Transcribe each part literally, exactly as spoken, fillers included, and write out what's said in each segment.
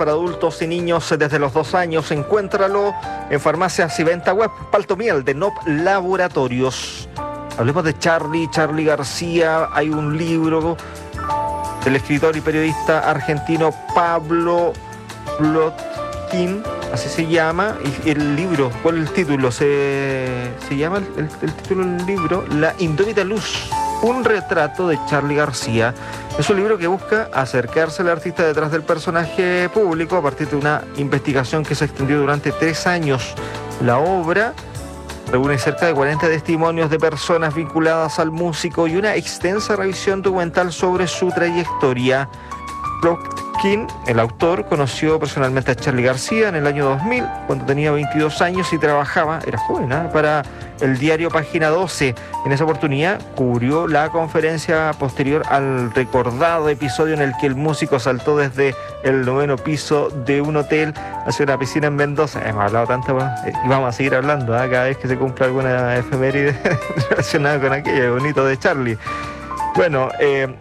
para adultos y niños desde los dos años. Encuéntralo en farmacias y venta web. Paltomiel de Nop Laboratorios. Hablemos de Charly, Charly García. Hay un libro del escritor y periodista argentino Pablo Plotkin, así se llama, y el libro, ¿cuál es el título? Se, se llama el, el, el título del libro La Indómita Luz, un retrato de Charly García. Es un libro que busca acercarse al artista detrás del personaje público a partir de una investigación que se extendió durante tres años. La obra reúne cerca de cuarenta testimonios de personas vinculadas al músico y una extensa revisión documental sobre su trayectoria. Plotkin, el autor, conoció personalmente a Charly García en el año dos mil, cuando tenía veintidós años y trabajaba, era joven, ¿eh? para el diario Página doce. En esa oportunidad cubrió la conferencia posterior al recordado episodio en el que el músico saltó desde el noveno piso de un hotel hacia una piscina en Mendoza. Hemos hablado tanto, bueno, y vamos a seguir hablando ¿eh? cada vez que se cumpla alguna efeméride relacionada con aquello bonito de Charly. Bueno, eh,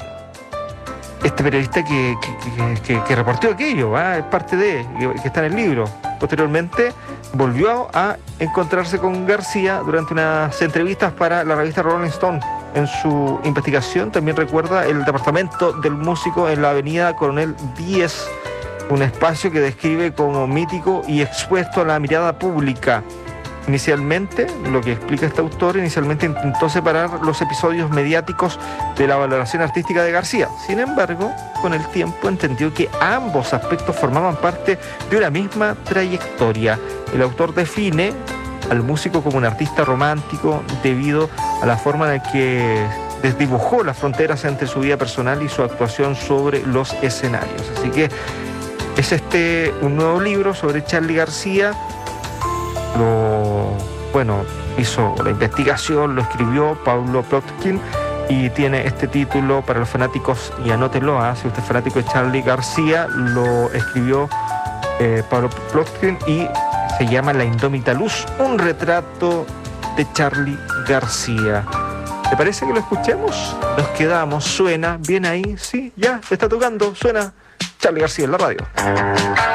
este periodista que, que, que, que reportó aquello, ¿eh? es parte de, que, que está en el libro. Posteriormente volvió a encontrarse con García durante unas entrevistas para la revista Rolling Stone. En su investigación también recuerda el departamento del músico en la avenida Coronel Díez, un espacio que describe como mítico y expuesto a la mirada pública. Inicialmente, lo que explica este autor, inicialmente intentó separar los episodios mediáticos de la valoración artística de García. Sin embargo, con el tiempo entendió que ambos aspectos formaban parte de una misma trayectoria. El autor define al músico como un artista romántico debido a la forma en la que desdibujó las fronteras entre su vida personal y su actuación sobre los escenarios. Así que es este un nuevo libro sobre Charly García. Lo, bueno, hizo la investigación, lo escribió Pablo Plotkin y tiene este título para los fanáticos, y anótenlo, ¿eh? si usted es fanático de Charly García, lo escribió eh, Pablo Plotkin y se llama La Indómita Luz, un retrato de Charly García. ¿Te parece que lo escuchemos? Nos quedamos, suena bien ahí, sí, ya, está tocando, suena Charly García en la radio.